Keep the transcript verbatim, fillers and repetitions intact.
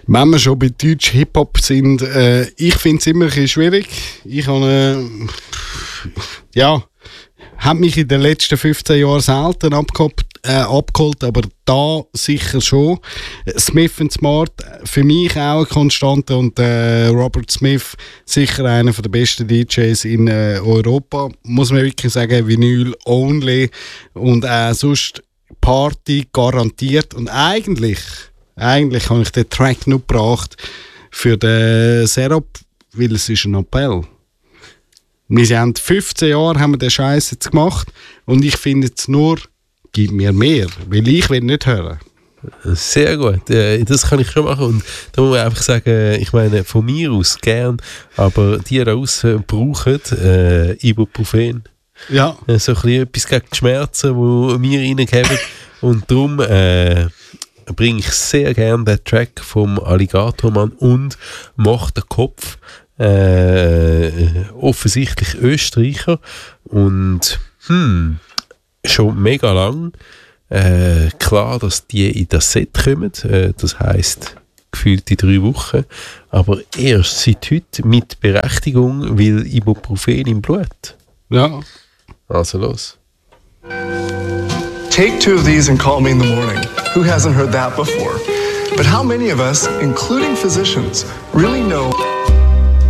Wenn wir schon bei Deutsch Hip-Hop sind, äh, ich finde es immer ein bisschen schwierig. Ich habe, äh, ja, habe mich in den letzten fünfzehn Jahren selten abgeholt, äh, abgeholt, aber da sicher schon. Smith and Smart, für mich auch eine Konstante und äh, Robert Smith, sicher einer der besten D Js in äh, Europa. Muss man wirklich sagen, Vinyl only und äh, sonst Party garantiert. Und eigentlich, eigentlich habe ich den Track nur gebracht für den Serop, weil es ist ein Appell. Wir haben fünfzehn Jahre haben wir den Scheiß jetzt gemacht und ich finde jetzt nur, gib mir mehr, weil ich will nicht hören. Sehr gut, das kann ich schon machen und da muss man einfach sagen, ich meine von mir aus gern, aber die da draussen brauchen äh, Ibuprofen. Ja. So ein bisschen etwas gegen die Schmerzen, die wir reingeben und darum äh, bringe ich sehr gern den Track vom Alligatormann und mache den Kopf äh, offensichtlich Österreicher und hm, schon mega lang. Äh, klar, dass die in das Set kommen, äh, das heisst gefühlt in drei Wochen, aber erst seit heute mit Berechtigung, weil Ibuprofen im Blut. Ja. Also los. Take two of these and call me in the morning. Who hasn't heard that before? But how many of us, including physicians, really know